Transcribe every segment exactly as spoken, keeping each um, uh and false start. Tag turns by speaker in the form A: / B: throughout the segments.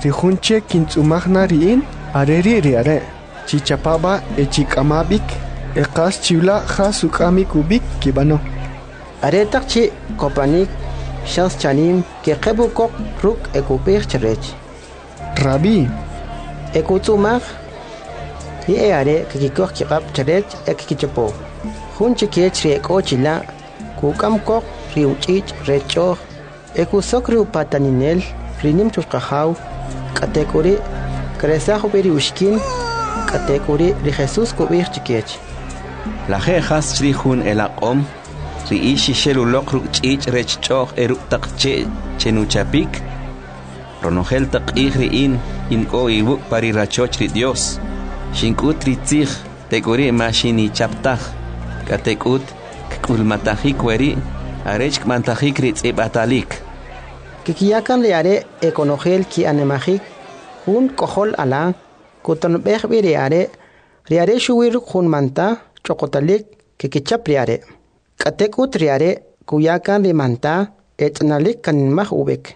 A: Rijunche kintzumagna riin, areri riare. Chichapaba echikamabik, ekas chivla jasukami kubik kibano.
B: Aretak chi kopanik, shans chanim, ke kebukok ruk ekupir cherech.
A: Rabi.
B: Ekutzumag, hi eare kikikok kikap cherech ekikichapo. Hunche kech rieko chila, kukam kok riuchich recho, ekusok riupataninel, rinim chuskahau, katekuri, kresajo beriushkin, katekuri ri Jesus kubir chikech.
C: La jejas chrijun el akom, ri ishi shelulok rukchich rechchoch eruktak che chenuchapik, ronogel tak ihriin inko iwuk pari rachoch ri Dios, shinkut ri tzich tekuri mashini chaptach, katekut kulmatahik weri, arech kmantahik ri tzibatalik.
B: Kikiyakan leare ekonogel ki anemahik, hun kohol ala, kuton behbi riare, riare shuwir hun manta, chokotalik, kikichap riare. Katekut riare, kuyakan ri manta, etnalik kanmah ubek.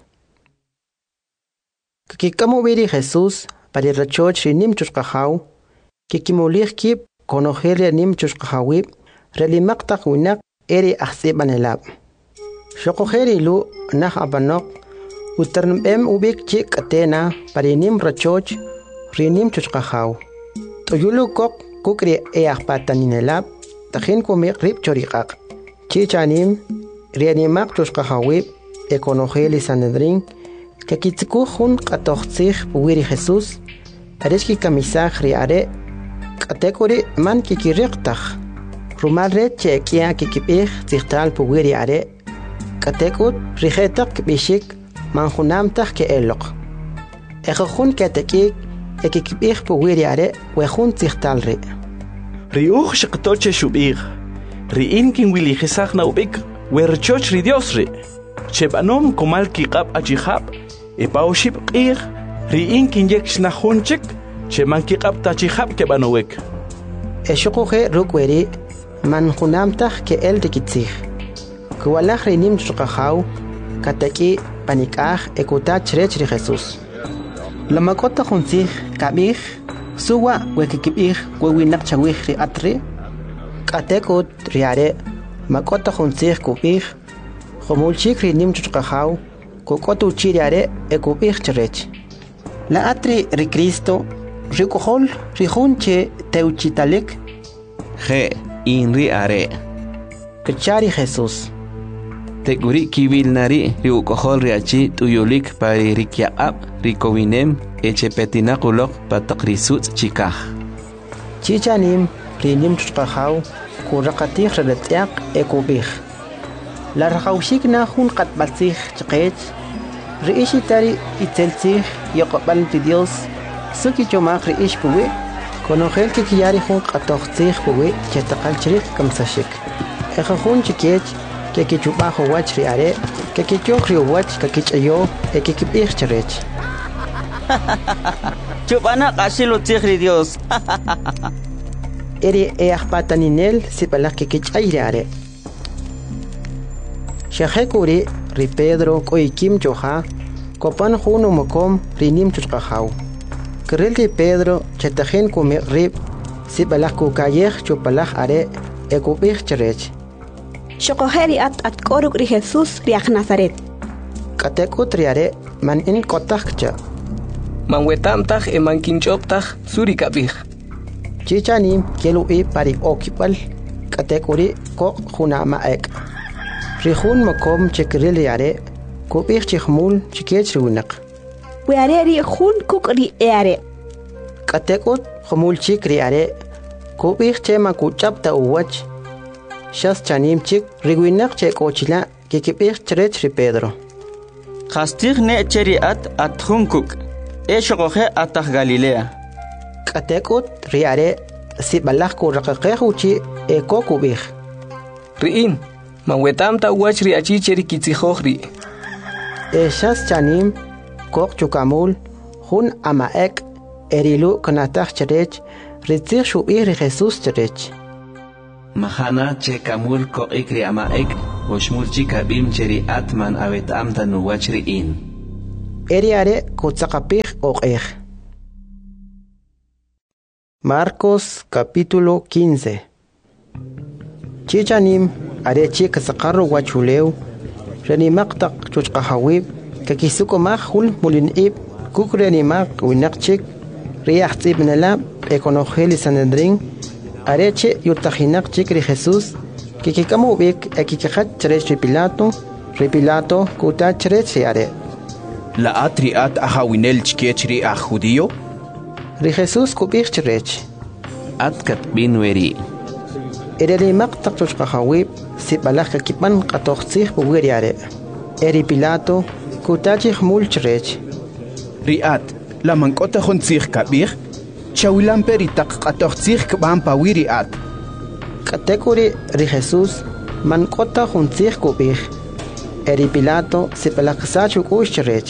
B: Kikikamu biri Jesus, pari rachoch rinim chuskahau, kikimulik kip, konogel rinim chuskahawib, relimaktak winak, eri ahsibanelab. Shokogeri lu nah abanok, uternbem ubik chik atena, parinim rachoch, rinim chuskahau. Toyulu kok kukri eahpataninelab, tahin kumik rip chorikak. Chichanim, rianimak chuskahawib, ekonogeli sanedrin, kakitziku hun katochzich buwiri Jesus, arishki kamisach riare, katekuri man kikiriktach. Rumalre chekia kikipich zichtal buwiri are, katekut rijetak bishik manjunamtak ke elok. Ejojun katekik ekikipich buwiri are, wejun zichtal re.
D: Riuch shiktoche shubir, riin kin wili jesach na ubik, werchoch ri Dios re. Chebanom komal kikap ajihab, epauship qir, riin kin yek shnahunchik, cheman kikap tachihab kebanowek.
B: Eshokoje rukweri, manjunamtak ke el rikitzich. Kuwalach rinim chukahau, kataki panikaj ekutach rech ri Jesus. Lamakota junsich kabich, suwa wekikibich wewinak chawich ri atre, katekut riare, makota junsich kubich, jomulchik rinim chukahau, kukotu chiriare ekubich cherech. La atri ri Cristo, rikohol rihunche teuchitalik,
C: Je inri are.
B: Kechari Jesus.
C: Tekuri kibil nari riukohol riachi tuyulik pari rikiaab rikowinem echepetinakulok patakrisut chikah.
B: Chichanim rinim chukahau kurakatih reletiak ekubich. La rakaushik na hun katbatsich chikech. Riishitari itzelzich yokopal ti Dios. Suki chomak riish puwe. Konogel kikiyari hun katochzich puwe chetakal chirik kamsashik. Ejajun chikech kekichubajo wach riare, kekichok rio wach kekichayo ekikibich cherech.
E: Chupana kasilo tigri Dios.
B: Eri eahpataninel sipalak kekichay riare. Shahekuri ri Pedro koikim choha, kopan juno mokom rinim chuskahau. Kerel ri Pedro chetajen kume rib, sipalak kukayech chupalak are ekubich cherech.
F: Shokoheri at at koruk ri Jesus riak Nazaret.
B: Katekut riare man in kotakcha.
G: Man wetamtaj e man kinchoptaj suri kabij.
B: Chichanim kielu i pari okipal, katekuri kok junama ek. Rihun makom chekiril riare, kubich chikhmul chikech riunak.
F: Weare ri hun kuk ri eare.
B: Katekut khumul chik riare, kubich chema kuchapta uwach. Shas chanim chik riguinak che kochila kikipich cherech ri Pedro.
E: Kastig ne cheri at at hunkuk. E shokoje atah Galilea.
B: Katekut riare sibalak kurakakeuchi e kokubich.
G: Riin, man wetamta uwach ri achi cheri kitzijohri.
B: E shas chanim kok chukamul hun amaek erilu kanatach cherech ritzich shubi ri Jesus cherech.
C: Mahana che kamul ko ikri amaek, oshmul chikabim cheri atman avet amta nuwachri in.
B: eri are kutsaqapij oqej. Marcos capítulo quince. Chichanim are chik saqarro wachuleu renimaqtaq chuchqahawib kakisukomaj hul mulinib kukrenimaq winaqchik riyaxtzib nalab ekonojeli sanedrin areche yutajinak chikri Jesús kikikamubik ekikajat cherech ri Pilato ri Pilato kuta cherech ri are
H: la atriat ahawinel chkech ri a judío
B: ri Jesús kubik cherech
C: atkat binweri
B: ereri maqtaq chuchqahawib sibalaj kakipan qatoqtzij buwiri are eri Pilato kutachi mul cherech
H: riat la mankota jontzij kabir chawilan peritaq qatoqtzij kban pawiri at
B: katekuri ri Jesús mankota jontzij kubik eri Pilato sipalaqsachu kush cherech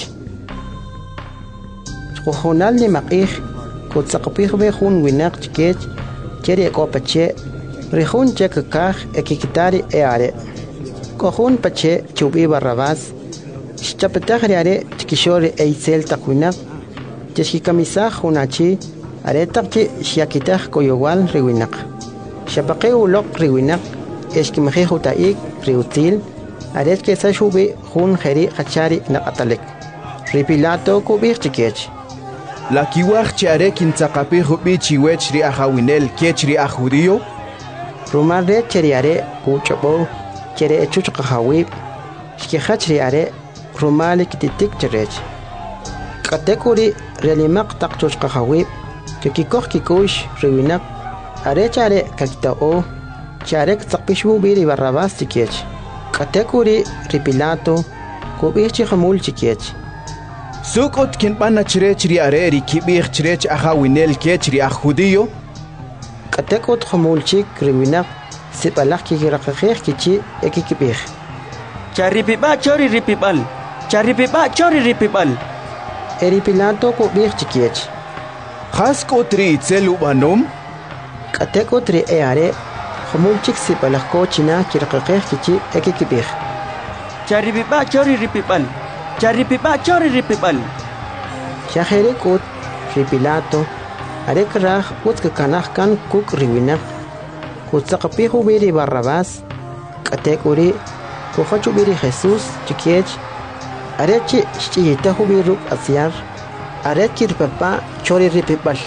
B: chqujonal ni maqij kutsaqpij be jun winaq chkech cheri kopache rijun chekakaj ekikitari eare kojun pache chubi Barrabás xchapetaj are chkishori eisel takwinaq cheskikamisaj junachi aretaqchi xiakitaj koyowal riwinaq xapaqi uloq riwinaq eskimajij utaik riutzil aret kesashubi jun jeri qachari naqatalek ri Pilato kubij chikech
H: la kiwaj chare kintzaqapij ubi chiwech ri ahawinel kech ri a judío
B: rumal re cheriare kuchobo chere chuchqahawib xkijach ri are rumalik titik cherech katekuri relimaq taq chuchqahawib kikikoj kikush riwinaq are chare kakitao charek tsaqpishu biri Barrabás chikech katekuri ri Pilato kubij chijamul chikech
H: sukot kinbana cherech ri are ri kibij cherech ahawinel kech ri a judío
B: katekot jamulchik riwinaq sipalaj kikiraqajej kichi ekikibij
E: Charipipa chori ripipal Charipipa chori ripipal
B: eri Pilato kubij chikiech
H: Jaskot ri itzel ubanom
B: katekot ri eare jamulchik sipalaj kochina kiraqajej kichi ekikibij
E: Charipipa chori ripipal Charipipa chori ripipal
B: Shajerekot ri Pilato arek raj utkakanaj kan kuk riwinaq kutsaqapij ubiri Barrabás katekuri kujachu biri Jesús chikiech arechi xchiyita ubiruk asiar aret kirpapa chori ripipal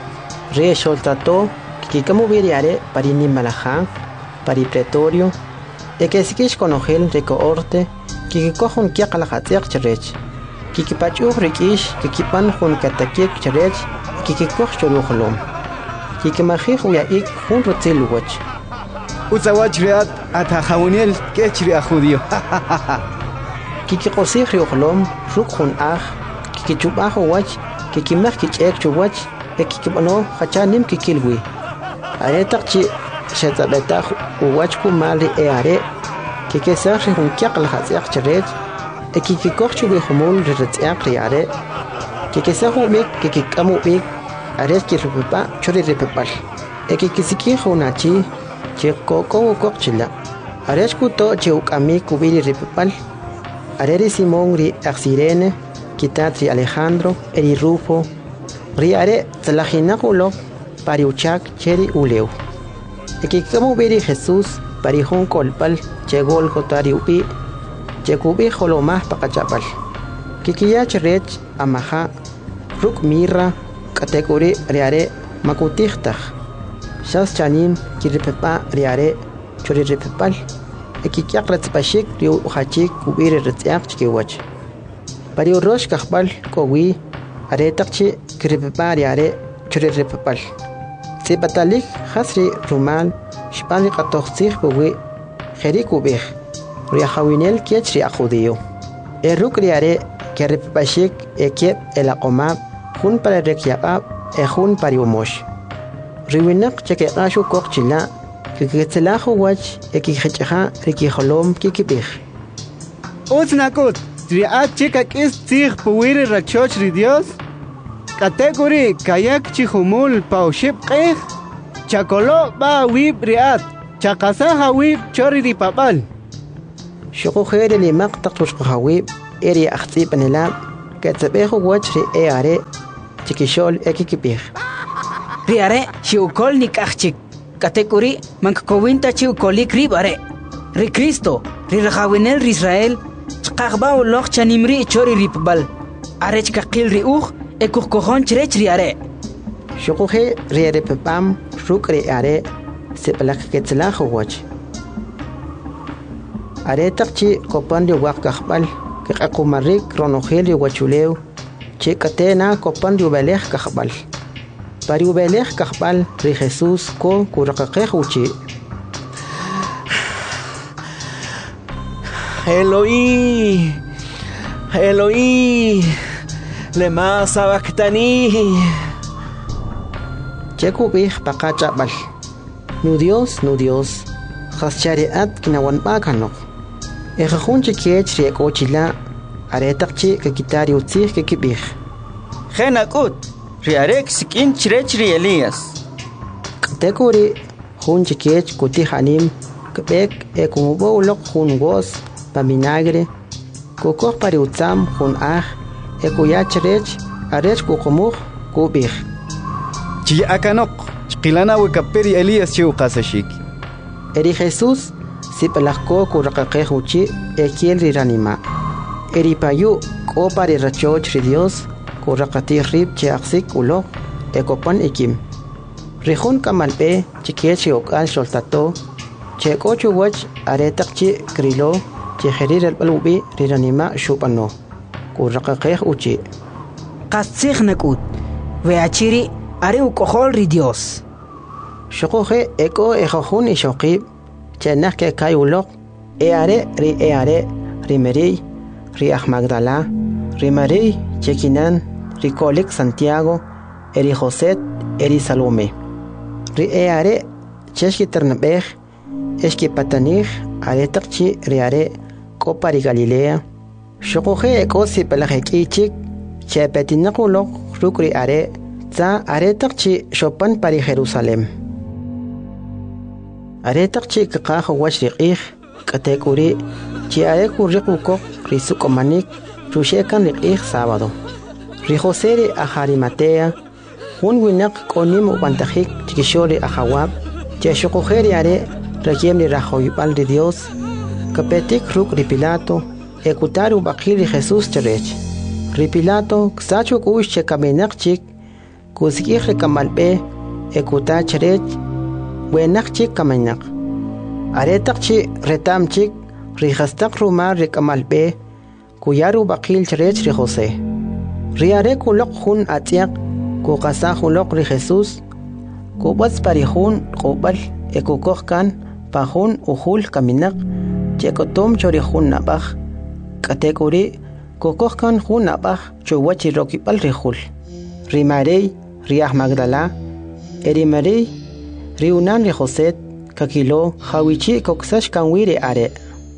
B: re xoltato kikamu biri are parini malaja pari pretorio ekesikish konojel recoorte kikikojon kiaqalajatsiaq cherech kikipachuj rikish kikipan jun katakik cherech kikikoj chorujolom kikimajij uyaik jun rotzil uwach
A: utzawach reat atajawinel kech ri a judío
B: kikikosij riojolom ruk jun aj kikichubaj uwach kikimaj kich'ek chuwach ekikib'ano jachanim kikilwi aretaq chi xetz'ab'etaj uwach kumal ri e are kikesaj ri jun kiaq lajatz'iaq cherech ekikikoj chubijomul ri retz'iaq ri are kikesaj ub'ik kikik'am ub'ik aret kirripipa chori ripipal ekikisikij junachi chikoko ukoq chila aret kuto chi uk'amik kubiri ripipal areri Simón ri Axirene kitat ri Alejandro eri Rufo ri are tzalajinaq uloq pari uchak cheri uleu ekikikam ubiri Jesús pari jun kolpal che Gólgota ri upi che kubij jolomaj paqachapal kikiyach rech amaja ruk mirra katekuri riare makutijtaj xas chanim kiripepa riare chori ripepal ekikiaq retzpashik riu ujachik kubiri retz'iaq chkiwach pari urosh kajpal kowi aretaqchi kiripepa riare chori ripepal sipatalik jasri rumal xpani qatoqtzij puwi jeri kubij riajawinel kiech ri a judío eruk riare keripepashik ekiep elaqomab jun para rekyaqab e jun pari umosh riwinaq chekeqashu koq chila kikitzelaju wach ekijech'aja rikijolom kikibij
A: utznakut riat chikak'is tzij puwiri rachoch ri Dios katekuri kayak chijumul pauxib q'ij chakolo ba wib riat chaqasaj awib chori ripapal
B: xuqujeri limaq taq tuxqajawib eri ajtz'ib anelab ketsebejo wach ri e are chikishol ekikipij.
I: Ri are chiukol nikachchik katekuri mankowinta chiukolik ribare. Ri Cristo ri rajawinel ri Israel chqaqba uloq chanimri chori ripbal. Are chkaqil ri uj ekukojon chrech ri are.
B: Shukuhe ri are pepam ruk ri are sepalak ketzelajo wach. Are takchi kopan di wak kahbal kakakumarik ronogel di wachuleu che katena kopan di ubelej kahbal. Pari ubelej kahbal ri Jesus ko kurakakej uchi.
D: Eloi, Eloi, lema sabactani.
B: Chekubij pakachabal. Nu Dios, nu Dios. Haschariat kinawan bakanok. Ejajun chikiech riek ochila. Aretakchi kakitari utzih kekibij.
E: Genakut, riarek sikin chrech ri Elías.
B: Katekuri jun chikiech kutih anim. Kebek ekumubo ulok jun gos. Paminagre. Kukoh pari utzam jun aj. Ekuyach rech. Arech kukumuk kubij.
A: Chi akanok. Chqilana wikaperi Elías chiu qasashik.
B: Eri Jesus sipalakko kurakakej uchi ekiel riranima. Eri payu ko pari rachoch ri Dios kurakati rib che aksik ulo ekopan ikim. Rihun kamalpe chikiech okal soltato che kochu wach aretakchi krilo che herir el balubi riranima shupano kurakakej uchi.
I: Qatsig nakut weachiri are ukohol ri Dios.
B: Shokoje eko ejojun ishokib chenak ke kai ulok e are ri e are ri Meri ri Aj Magdala ri Mari chekinan ri Kolik Santiago eri Joset eri Salome ri e are cheshki ternabej eski patanij are takchi ri are kopa ri Galilea shokoje eko si pelajek'ichik chepetinak ulok ruk ri are tza are takchi shopan pari Jerusalem. Aretakchi kaqajo wach riqij katekuri chi areku riquko risukomanik rushekan riqij sábado. Ri José ri Ajarimatea un winak konim ubantajik chikishori ajawab che shokojeri are rayem ri rajoybal ri Dios kapetik ruk ri Pilato ekutaru bakil ri Jesús cherech. Ri Pilato ksachuk ush che kamenak chik kusikij ri kamalbe ekuta cherech Buenak chik kamanak. Aretak chi retam chik rihastak rumar rikamalbe kuyaru bakil cherech ri José. Riare kulok hun atiak kukasa hulok ri Jesus kubats parihun kubal ekukokkan pahun uhul kaminak chekotom chorihun nabaj katekuri kukokkan hun nabaj chuwachi rokipal rihul. Rimarei riah Magdala eri Marei Riunan ri Joset kakilo hawichi koksash kanwire are.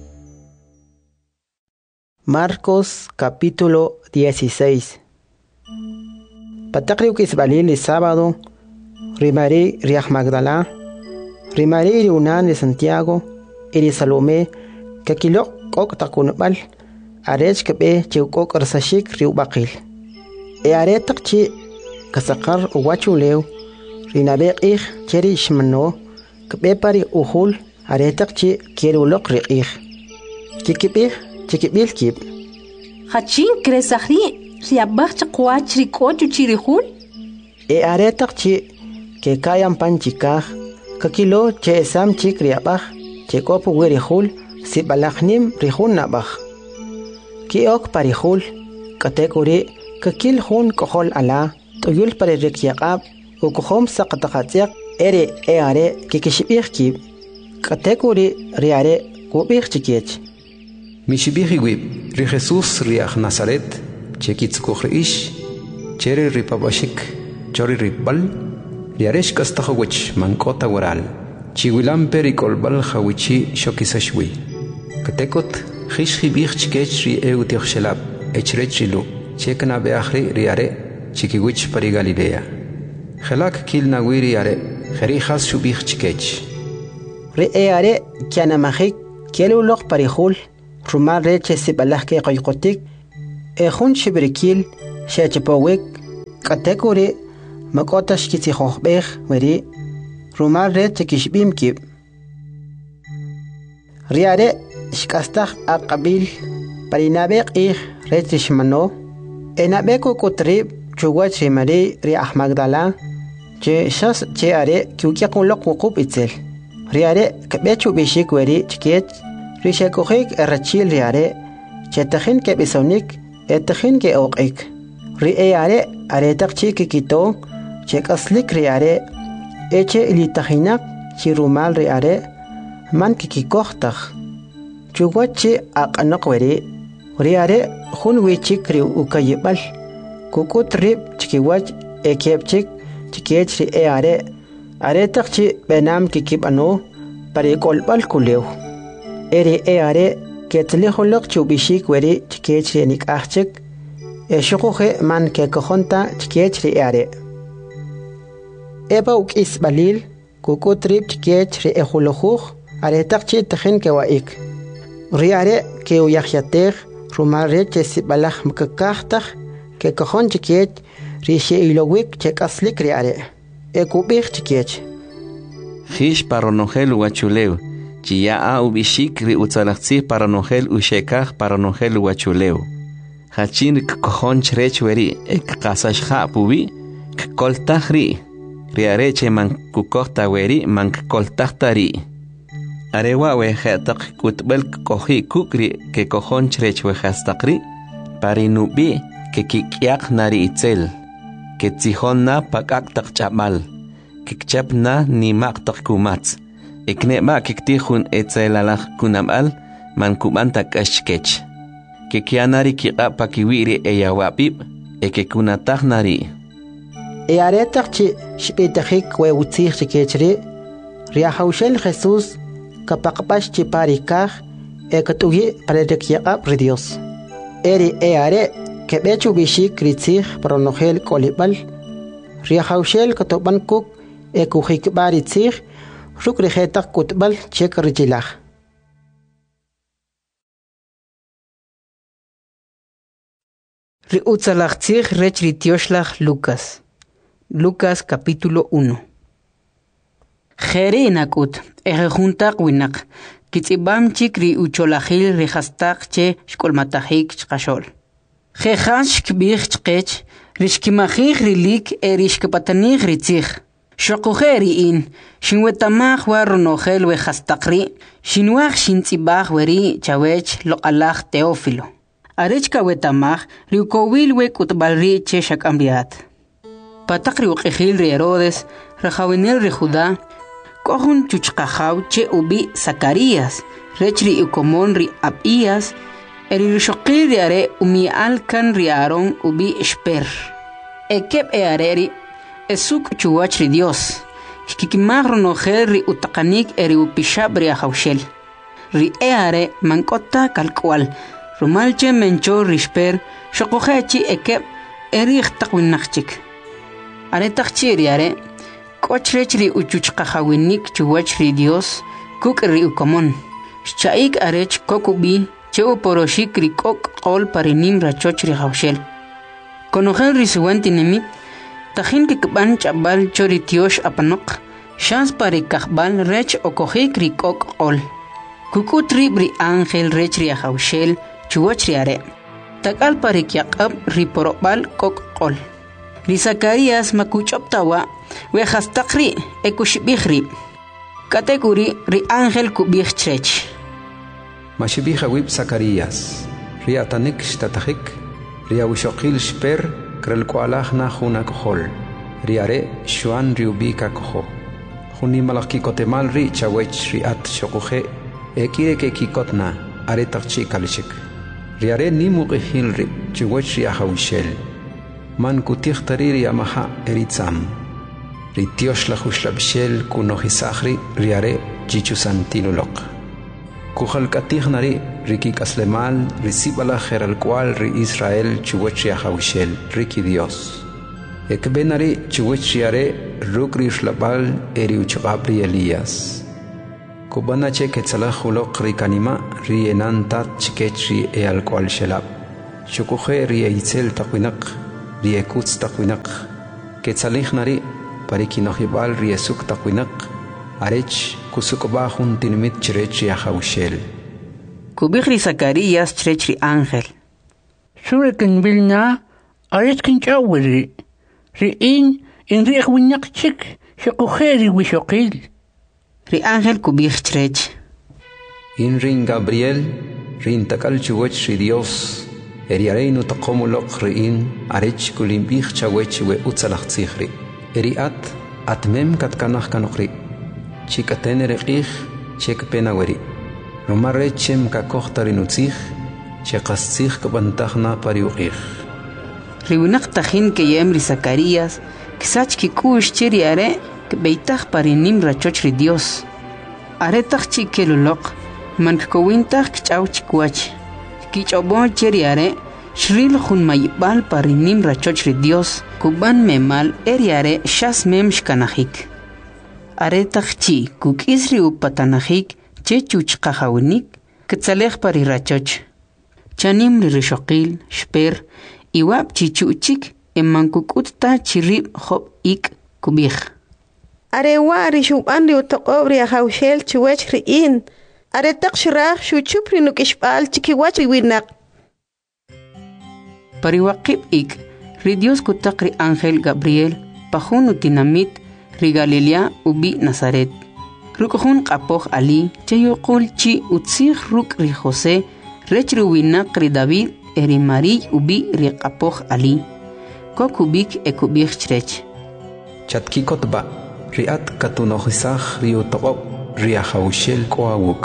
B: Marcos capítulo dieciséis. Patakriu kisbalil sábado. Rimari riach Magdala. Rimari riunan de Santiago. Iri Salome kakilo kok takunbal. Arech kebe chiukok arsashik riu bakil. E are takchi kasakar uwachuleu. Rinabeq ij cheri shmano kbepari uhul aretakchi kiero lok riqij kikibij chikibil kib
F: Hachin kresahri riabach chaqwach rikochu chirihul
B: e aretakchi ke kayan panchikaj kakilo che esam chik riabaj che kopu werihul sibalajnim rihun nabaj ki ok parihul katekuri kakil hun kohol ala toyul pare rikyaqab Ukuhom saqataqatiq ere e are kikishibij kib katekuri riare kubij chikiech
C: Mishibij iwib ri Jesus riach Nazaret chekitzkuj ish cheri ripabashik chori ripbal riaresh kastajawich mankota waral chiwilam perikolbal jawichi shokisashwi katekot khishibij chikech ri eutioxhelab echrechrilu chekna beachri riare chikiwich pari Galilea Khelak kil nawiri are kherijas shubich chikech
B: Re e are kiana majik kielu lok parihul rumar reche sibalah ke qayqotik Ejun shibrikil shachapawik katekuri makotash kitihobeh weri rumal red chekishbim kib. Riare shkastach aqabil parinabek ih retrishmano enabeko kutrib chuwach rimari ri ahmagdala che shas che are kyukyakun lok wukup itzel. Riare kabechu bishik weri chket rishakuhik erachil riare chetajin ke bisonik etajin ke oqik. Ri eare aretak chiki kito chekaslik riare eche ilitajinak chirumal riare man kikikohtaj. Chuwachi aqanok weri riare hun wichik ri ukayibal kukut rib chikiwach ekepchik chikech ri eare aretak chi benam kikibano parikolbal kulew. Eri eare ketlihulok chubishik weri chikech ri nikachik eshukuhe man kekohonta chikech ri eare. Eba ukis balil kukut rib chikech ri ehulujuj aretak chi tajin kewaik. Riare ke uyahyatej rumare chesibalaj mkakajtaj ke kojon chikech rishe ilowik chekaslik riare ekubij chikech.
C: Jish paronogel uachuleu chia a ubishik ri utzalachzi paronogel ushekaj paronogel uachuleu hachin kojon chrech weri ek kasashja pubi koltaj ri riare che man kukojta weri man koltajta ri. Arewa wejatak kutbel kohi kukri ke kojon chrech wejastakri parinubi ke kikyak nari itzel ke tzihonna pakaktak chamal kikchapna ni maktak kumatz ekneba kiktihun etzelalaj kunamal man kumantak ashkech ke kianari kiqa pakiwiri eyawapib eke kunataj nari.
B: E aretak chi shpitajik we utzij chikechri riahaushel Jesús kapakpash chiparikaj ekatugi parerekyaqab ri Dios. Eri eare kebechu bishik ritzij paronogel kolibal riahaushel katoban kuk ekujikbar itzij ruk rijetak kutbal chek rijilaj.
I: Ri utzalachtzij rech ritioshlag Lucas. Lucas capítulo uno. Jere nakut ejejuntak winak kitzibam chik ri ucholajil rihastak che shkolmatajik chkashol. Jejash kbich chkech rishkimajij rilik erishkpatanij ritzij. Shokujeri in shinwetamaj waronogel wejastakri shinwaj shintzibaj weri chawech loqalaj Teófilo. Arech kawetamaj riukowil we kutbalri che shakambiat. Patak riuqijil ri Herodes rajawinel ri Judá kohun chuchqajaw che ubi Zacarías rechri ukomon ri Abías eri rishoqil ri are umi alkan ri Aarón ubi Esper ekeb e areri esuk chuwach ri Dios kikimag ronogel ri utaqanik eri upishab ri ajawshel ri e are mankota kalkwal rumalche mencho ri Esper shoqojechi ekeb eri iqtaqwinaqchik aretakchi ri are Kochrechri uchuchqajawinik chuwachri Dios kukri ukomon. Shaik arech kokubi cheu poroshik ri kok qol parinim rachochri hawshel. Konogel risuwanti nemit tajin kikban chabal chori tiosh apanok shans pari kahbal rech okojik ri kok qol. Kukutri bri ángel rechri hawshel chuwachri are. Takal pari kyaqab ri porobal kok qol. Ri Zacarías makuchoptawa wejastakri ekushibijri kategori ri ángel kubij chrech
J: mashibija wib Zacarías ri atanik shtatajik ri awishokil shper krelkualajna juna kohol ri are shuan ri ubika koho juni malakikotemal ri chawech ri at shokuje ekire ke kikotna are tarchi kalishik ri are nimuqihil ri chawech ri ahawishel man kutih tariri amaha eritzam Ritiosh la Jushlabshel kunohisahri riare chichu santinulok. Kuhal katihnari riki kaslemal risibala geral cual ri Israel chuwechia hawishel riki Dios. Ekbenari chuwechiare rukri shlabal eri uchabri Elías. Kubanache quetzalajulok rikanima rienantat chikechri e al cual shelab. Xukuje riaitzel taquinaq, riekutz taquinaq, quetzalij nari, pariquinojibal riesuk taquinaq, arech kusukbajun tinmit chirech riajaushel.
I: Kubihri Zacarías chirechri ángel.
K: Surikin bilna, arech kinchawiri, riin in riajwinaq chik, xukujeri wishoqil.
I: Ri ángel kubih chirech.
J: In rin Gabriel, rin takal chuwech ri Dios, eriareinu taqomulok riin, arech kulimbih chawech we utzalachtzihri. Eriat, atmem katkanach kanokri. Chikaten ereqih, chek penaweri. Romare chem kakohtarinutzih, chekaszih kabantahna pariuqih.
I: Riunaq tajin que yemri Zacarías, kisach kikush chiri are, kbeitaj parinim rachoch ri Dios. Are taj chikelulok, man kkowintaj kchaw chikwach. Kichobon chiri are, shril jun mayibal parinim rachoch ri Dios, kuban memal eriare shas mem shkanajik. Are taj chi kukisri upatanajik, che chuchqajawinik, ketzalej pari rachoch. Chanim ri rishoqil, shper, iwab chichuchik, emankukut ta chirib job ik kubij.
F: Arewa rishuban ri utoqob ri ajawshel chuwech riin. Are taqshiraj shuchup ri nukishbal chikiwach riwinaq.
I: Pariwaqib ik, ri Dios kutaq ri ángel Gabriel, pajun utinamit, ri Galilea ubi Nazaret. Rukujun qapoj ali, chayuqul chi utzih ruk ri José, rech ruwinaq ri David, eri Mariy ubi ri qapoj ali. Kokubik e kubij chirech.
J: Chatkikotba, riat katunojisaj ri utoqob, ri ajawshel koawuk.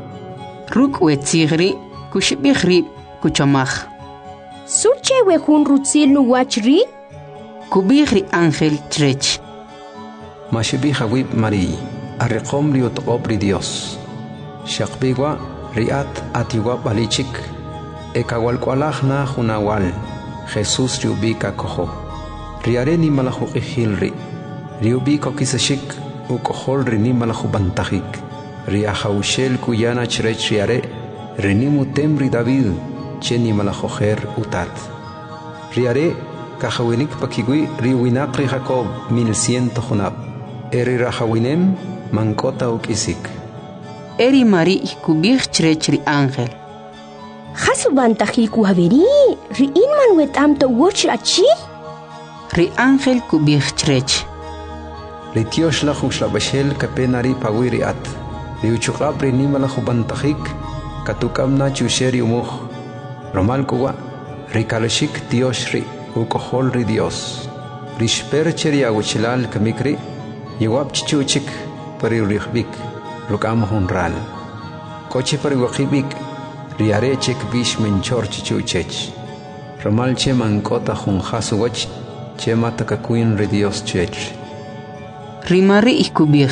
I: Ruk wetzigri, kushibij rib, kuchomaj.
L: Suche wejun rutzil nuwachri?
I: Kubij ri ángel chirech.
J: Mashibij awib Mariy, arriqom ri utoqob ri Dios. Shaqbigwa, riat atiwab alichik, ekawalkwalaj na junawal. Jesús riubika kojo. Riare ni malajuqijilri. Riubiko kisashik ukohol rini malajubantajik. Riajaushel kuyana chrech riare. Rinimutem ri David. Cheni malajojer utat. Riare kajawinik pakigui riwinak ri Jacob mil ciento junab. Eri rajawinem mankota ukisik.
I: Eri Mari kubij chrech ri ángel.
L: Hasubantajik uhaveri, riin man wetam to wuch achi?
I: Ri ángel kubij chrech.
J: Ri Dios la jushlabashel kapenari pawiri at. Ri uchuqab ri nimala jubantajik, katukamna chusheri umuj. Romal kuwa, ri kalashik Dios ri, ukohol ri Dios. Ri shpercheri aguchilal kamikri, yewab chichuchik pari urihbik, rukam honral. Kochi pari wakibik, riare chek bish menchor chichuchech. Romal che mankota junjasuwach, che matakakuin ri Dios chech.
I: Rimari ikubij.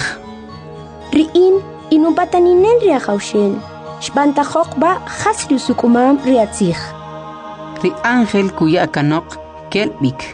L: Riin inubataninel riajaushel. Shbantajokba hasriu sukumam riatzij.
I: Ri ángel kuya akanok kelbik.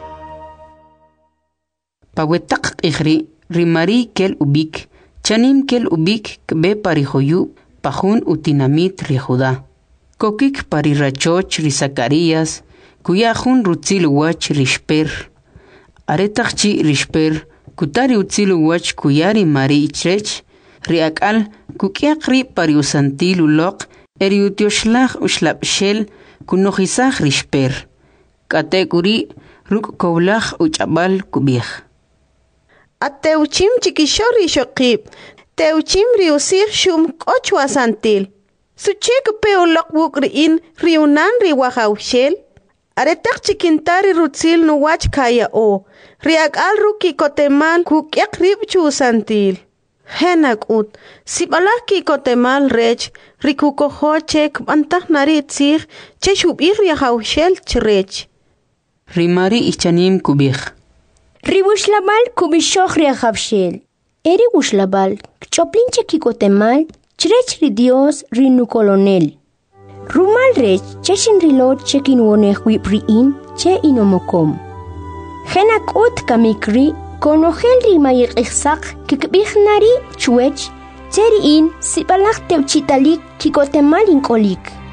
I: Pawetak ikhri, rimari kel ubik, chanim kel ubik kbe parijoyu, pajun utinamit ri Judá. Kokik pari rachoch ri Zacarías, kuya jun rutzil wach ri shper. Aretakchi ri shper, kutari utzil wach kuyari mari ichrech, ri akal kukiakri pari usantil ulok, eri utioshlach ushlapshel, kunojisaj ri shper. Katekuri ruk koblach uchabal kubij.
F: Ateuchim chikishori shokib, teuchim riusir shum kochwa santil. Suchek peolok buk riin riunan riwajaushel. Aretak chikintari rutzil nuwach kaya o. Riak al ruki kotemal kukyak ribchu santil. Henak ut, sibalak ki kotemal rech, rikukohochek bantah naritzir, cheshub ir riwajaushel chrech.
I: Rimari ichanim kubij.
L: Riwushlabal kubishok riajaushel. Eri wushlabal, choplinche ki kotemal, chrech ri Dios rinu colonel. Rumal rech cheshin rilot chekin wonech wip riin che inomokom. Henak ut kamikri konogel ri mayik ihsak kikbih nari chuech teriin sibalak teuchitalik kikotemal inkolik.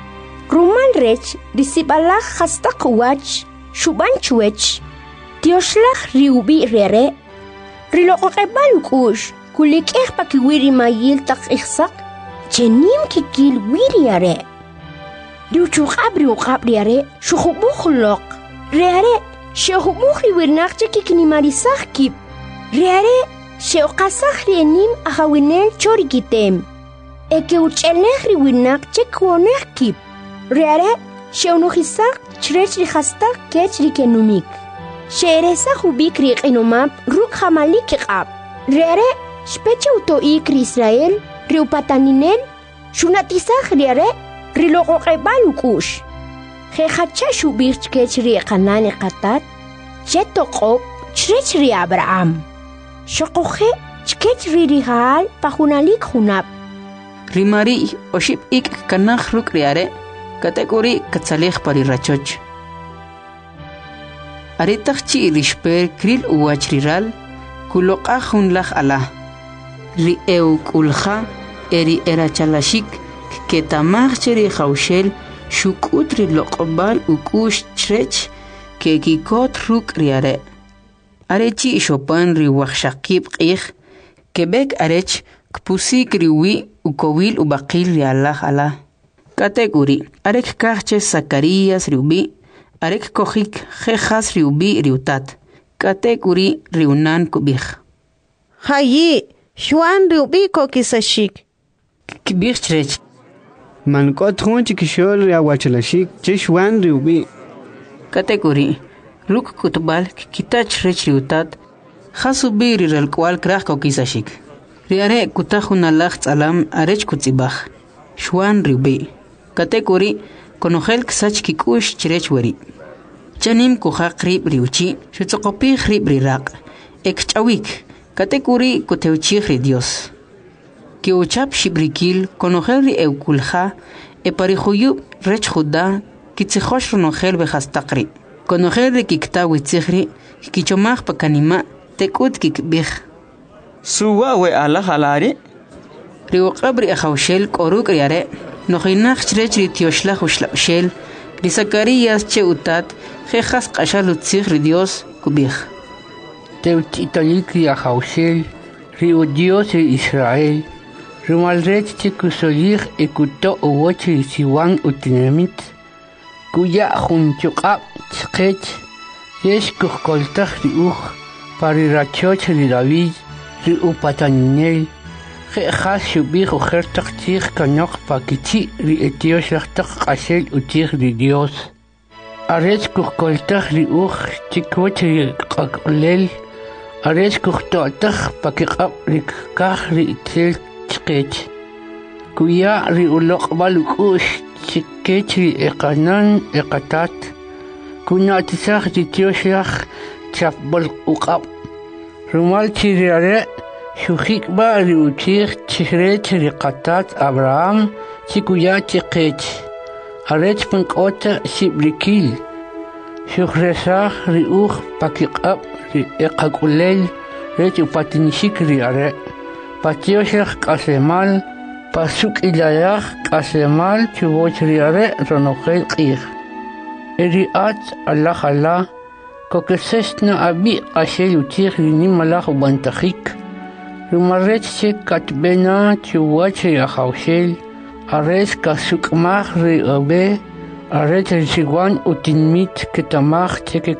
L: Rumal rech risibalach hastak wach shuban chuech. Dioshlach riubi rere. Riloqebal kush kulik ehpa ki wiri mayil tak ihsak. Chenim ki kil wiri are. Riuchuk abri uqabri are shukhubukhlok. Reare shehubukhi wirnak cheki kinimarisach kip. Reare sheuqasach rienim ahawinel chorikitem. Eke uchelech riwirnak chekwonech kip. Reare sheunuhisak chrech rihastak kech rikenumik. Sheeresa hubik riqinumab ruk hamalik qab. Reare speche utoik Israel riupataninel shunatisach reare riloqoqebal ukush. Khechacha shubich kech riqanani qatat chetoqob chrech ri Abraham. Shoqoche chkech ririhal pahunalik hunab.
I: Rimari oship ik kanach ruk reare kategori katsalech pari rachoch. Aritach chi rishper kril uachriral kuloqa hunlach ala. Ri eu kulha eri erachalashik ketamach cheri khawshel shukutri loqbal ukush chrech kekikot ruk riare. Arechi shopan ri wakhshaqib qih kebek arech kpusik riwi ukowil ubaqil riallah ala. Kategori arek kahche Zacarías riubi arek kohik jejas riubi riutat. Kategori riunan kubich.
F: Hayi Juan riubi kokisashik.
I: Kibich chrech.
A: Man kotron chikishol riawachalashik chishwan riubi.
I: Kategori ruk kutbal kitach rech riutat khasubi rirel kwal krach kokisashik. Riare kutajunalach tsalam arech kutzibach. Juan riubi. Kategori konojel ksach kikush chrech weri. Chanim kuhaq rib riuchi shutsoqopi rib riraq. Ekchawik. Kategori kuteuchi ri Dios. Que uchap shibrikil konojel ri eukulja e parijuyub rech juda kitzijosh ronojel bejastaqri. Konojel ri kikta witzihri kichomach pakanima tekut kikbich.
E: Suwa we ala halari?
I: Riuqabri ahawshel koruk riare nojinach chrech ri tioshlach ushlabshel ri Zacarías che utat jejas qashal utzih ri Dios kubich.
K: Teutitalik ri ahawshel ri Dios ri Israel Rumalrech chikusolich ekuto uwoch ri siwan utinemit kuya junchuqab chqech yesh kuhkoltach ri uj parirachoch ri David ri upataninel jejas shubich ujertach chich kanok pakichi ri etioshach qashel utich ri Dios arech kuhkoltach ri uj chikwoch ri qaklel arech kuhtotach pakiqab ri kaj ri itzel chqech kuya ri uloqbal ukush chikech ri eqanan eqatat kunatisach ri tioshach chapbol uqab rumal chiriare shujikba ri uchich chrech ri qatat Abraham chikuya chqech arech pankota shibrikil shujresach ri uj pakiqab ri eqakulel rech upatinishik ri are Patioshach kasemal pasuk ilayach kasemal chuboch riare ronojel qih. Eriat Allah Allah kokesesna abi qashel utich rinimalach ubantachik. Rumarech che katbena chuboch riahawshel ares kasuk mach ri abe ares rishiguan utinmit ketamach cheke